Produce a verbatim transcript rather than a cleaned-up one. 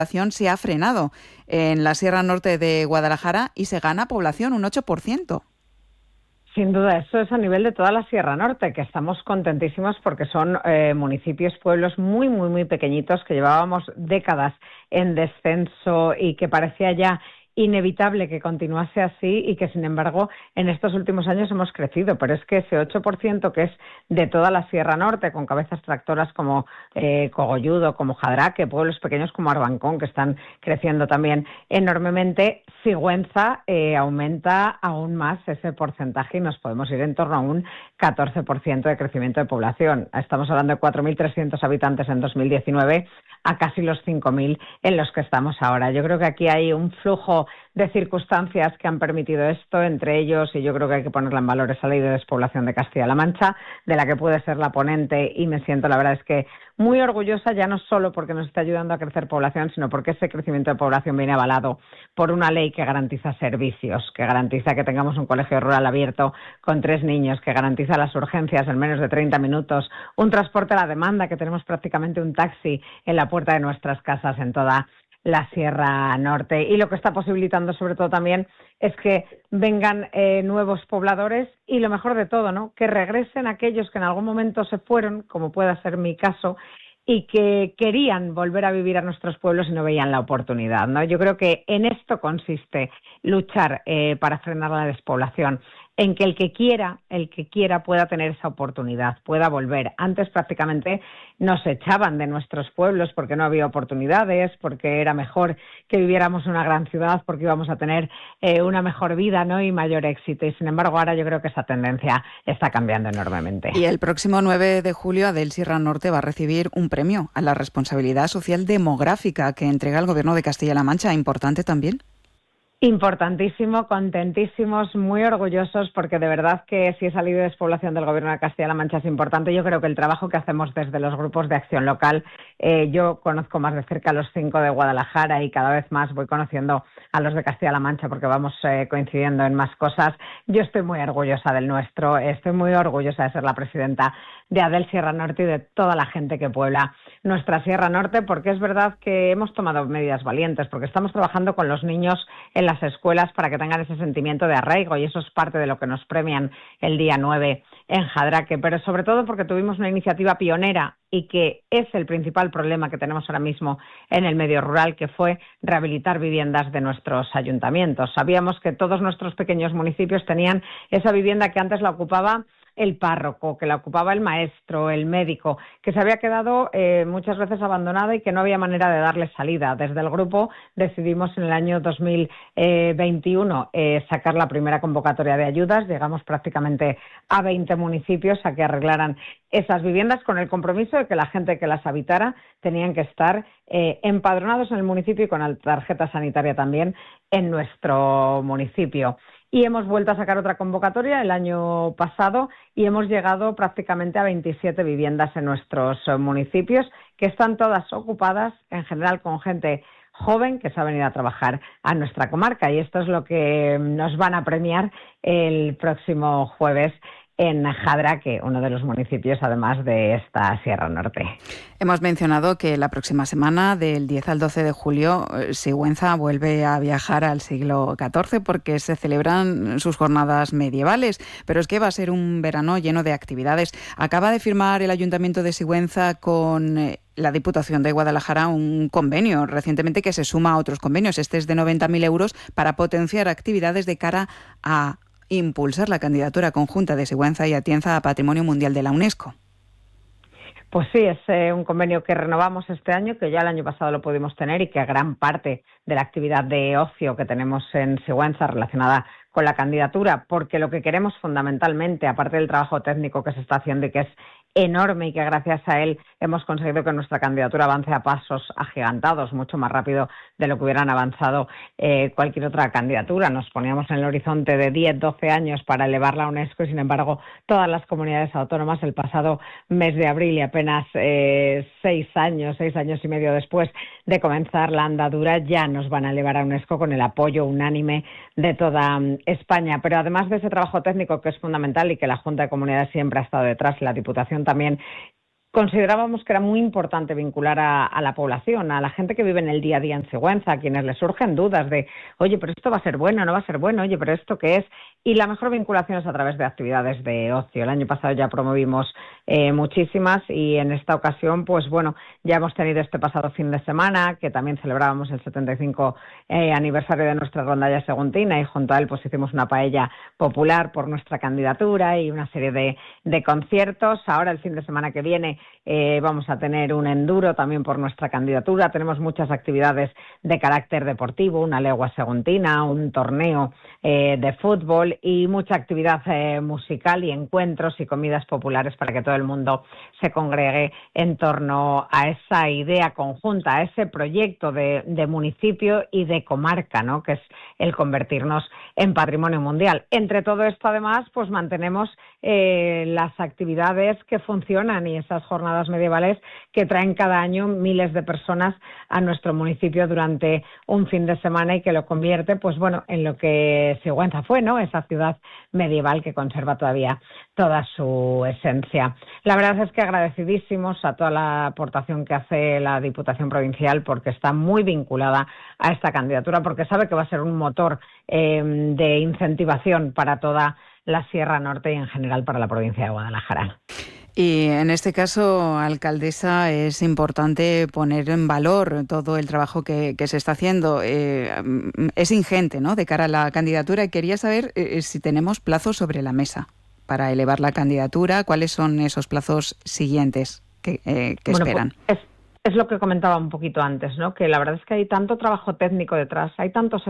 se ha frenado en la Sierra Norte de Guadalajara y se gana población un ocho por ciento. Sin duda, eso es a nivel de toda la Sierra Norte, que estamos contentísimos porque son eh, municipios, pueblos muy, muy, muy pequeñitos que llevábamos décadas en descenso y que parecía ya inevitable que continuase así y que, sin embargo, en estos últimos años hemos crecido. Pero es que ese ocho por ciento que es de toda la Sierra Norte, con cabezas tractoras como eh, Cogolludo, como Jadraque, pueblos pequeños como Arbancón, que están creciendo también enormemente, Sigüenza eh, aumenta aún más ese porcentaje y nos podemos ir en torno a un catorce por ciento de crecimiento de población. Estamos hablando de cuatro mil trescientos habitantes en dos mil diecinueve a casi los cinco mil en los que estamos ahora. Yo creo que aquí hay un flujo de circunstancias que han permitido esto, entre ellos, y yo creo que hay que ponerla en valor, esa ley de despoblación de Castilla-La Mancha, de la que pude ser la ponente y me siento, la verdad es que muy orgullosa, ya no solo porque nos está ayudando a crecer población, sino porque ese crecimiento de población viene avalado por una ley que garantiza servicios, que garantiza que tengamos un colegio rural abierto con tres niños, que garantiza las urgencias en menos de treinta minutos, un transporte a la demanda, que tenemos prácticamente un taxi en la puerta de nuestras casas en toda la Sierra Norte. Y lo que está posibilitando sobre todo también es que vengan eh, nuevos pobladores y lo mejor de todo, ¿no?, que regresen aquellos que en algún momento se fueron, como pueda ser mi caso, y que querían volver a vivir a nuestros pueblos y no veían la oportunidad, ¿no? Yo creo que en esto consiste luchar eh, para frenar la despoblación, en que el que quiera, el que quiera pueda tener esa oportunidad, pueda volver. Antes prácticamente nos echaban de nuestros pueblos porque no había oportunidades, porque era mejor que viviéramos en una gran ciudad, porque íbamos a tener eh, una mejor vida, ¿no?, y mayor éxito. Y sin embargo ahora yo creo que esa tendencia está cambiando enormemente. Y el próximo nueve de julio Adel Sierra Norte va a recibir un premio a la responsabilidad social demográfica que entrega el Gobierno de Castilla-La Mancha. ¿Importante también? Importantísimo, contentísimos, muy orgullosos, porque de verdad que si esa ley de despoblación del Gobierno de Castilla-La Mancha es importante. Yo creo que el trabajo que hacemos desde los grupos de acción local, eh, yo conozco más de cerca a los cinco de Guadalajara y cada vez más voy conociendo a los de Castilla-La Mancha porque vamos eh, coincidiendo en más cosas. Yo estoy muy orgullosa del nuestro, estoy muy orgullosa de ser la presidenta de Adel Sierra Norte y de toda la gente que puebla nuestra Sierra Norte, porque es verdad que hemos tomado medidas valientes, porque estamos trabajando con los niños en las escuelas para que tengan ese sentimiento de arraigo, y eso es parte de lo que nos premian el día nueve en Jadraque, pero sobre todo porque tuvimos una iniciativa pionera y que es el principal problema que tenemos ahora mismo en el medio rural, que fue rehabilitar viviendas de nuestros ayuntamientos. Sabíamos que todos nuestros pequeños municipios tenían esa vivienda que antes la ocupaba el párroco, que la ocupaba el maestro, el médico, que se había quedado eh, muchas veces abandonada y que no había manera de darle salida. Desde el grupo decidimos en el año dos mil veintiuno eh, sacar la primera convocatoria de ayudas. Llegamos prácticamente a veinte municipios a que arreglaran esas viviendas, con el compromiso de que la gente que las habitara tenían que estar eh, empadronados en el municipio y con la tarjeta sanitaria también en nuestro municipio. Y hemos vuelto a sacar otra convocatoria el año pasado y hemos llegado prácticamente a veintisiete viviendas en nuestros municipios, que están todas ocupadas, en general con gente joven que se ha venido a trabajar a nuestra comarca. Y esto es lo que nos van a premiar el próximo jueves en Jadraque, uno de los municipios además de esta Sierra Norte. Hemos mencionado que la próxima semana, del diez al doce de julio, Sigüenza vuelve a viajar al siglo catorce porque se celebran sus jornadas medievales, pero es que va a ser un verano lleno de actividades. Acaba de firmar el Ayuntamiento de Sigüenza con la Diputación de Guadalajara un convenio recientemente que se suma a otros convenios. Este es de noventa mil euros para potenciar actividades de cara a impulsar la candidatura conjunta de Sigüenza y Atienza a Patrimonio Mundial de la UNESCO. Pues sí, es eh, un convenio que renovamos este año, que ya el año pasado lo pudimos tener y que gran parte de la actividad de ocio que tenemos en Sigüenza relacionada con la candidatura, porque lo que queremos fundamentalmente, aparte del trabajo técnico que se está haciendo y que es enorme y que gracias a él hemos conseguido que nuestra candidatura avance a pasos agigantados, mucho más rápido de lo que hubieran avanzado eh, cualquier otra candidatura. Nos poníamos en el horizonte de diez, doce años para elevarla a UNESCO y, sin embargo, todas las comunidades autónomas el pasado mes de abril y apenas eh, seis años, seis años y medio después de comenzar la andadura, ya nos van a elevar a UNESCO con el apoyo unánime de toda España. Pero además de ese trabajo técnico que es fundamental y que la Junta de Comunidades siempre ha estado detrás y la Diputación también, considerábamos que era muy importante vincular a, a la población, a la gente que vive en el día a día en Sigüenza, a quienes les surgen dudas de, oye, pero esto va a ser bueno, no va a ser bueno, oye, pero esto qué es. Y la mejor vinculación es a través de actividades de ocio. El año pasado ya promovimos eh, muchísimas y en esta ocasión, pues bueno, ya hemos tenido este pasado fin de semana, que también celebrábamos el setenta y cinco eh, aniversario de nuestra rondalla saguntina y junto a él pues hicimos una paella popular por nuestra candidatura y una serie de, de conciertos. Ahora el fin de semana que viene Eh, vamos a tener un enduro también por nuestra candidatura. Tenemos muchas actividades de carácter deportivo, una legua saguntina, un torneo eh, de fútbol y mucha actividad eh, musical y encuentros y comidas populares para que todo el mundo se congregue en torno a esa idea conjunta, a ese proyecto de, de municipio y de comarca, ¿no?, que es el convertirnos en patrimonio mundial. Entre todo esto, además, pues mantenemos eh, las actividades que funcionan y esas jornadas medievales que traen cada año miles de personas a nuestro municipio durante un fin de semana y que lo convierte, pues bueno, en lo que Sigüenza fue, ¿no?, esa ciudad medieval que conserva todavía toda su esencia. La verdad es que agradecidísimos a toda la aportación que hace la Diputación Provincial, porque está muy vinculada a esta candidatura, porque sabe que va a ser un motor eh, de incentivación para toda la Sierra Norte y en general para la provincia de Guadalajara. Y en este caso, alcaldesa, es importante poner en valor todo el trabajo que, que se está haciendo. Eh, es ingente, ¿no?, de cara a la candidatura. Quería saber eh, si tenemos plazos sobre la mesa para elevar la candidatura. ¿Cuáles son esos plazos siguientes que, eh, que bueno, esperan? Pues es, es lo que comentaba un poquito antes, ¿no?, que la verdad es que hay tanto trabajo técnico detrás, hay tantos